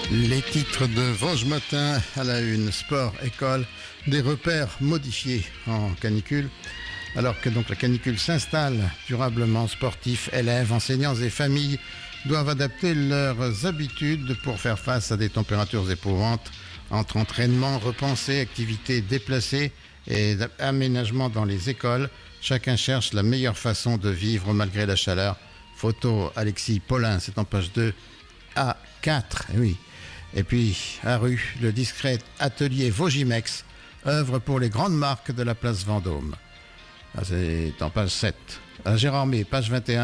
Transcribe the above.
Les titres de Vosges Matin à la une, sport, école, des repères modifiés en canicule. Alors que donc la canicule s'installe durablement, sportifs, élèves, enseignants et familles doivent adapter leurs habitudes pour faire face à des températures éprouvantes. Entre entraînement, repensé, activités déplacées et aménagement dans les écoles, chacun cherche la meilleure façon de vivre malgré la chaleur. Photo Alexis Paulin, c'est en page 2 à 4, oui. Et puis, à rue, le discret atelier Vogimex œuvre pour les grandes marques de la place Vendôme. Ah, c'est en page 7. À Gérardmer, page 21.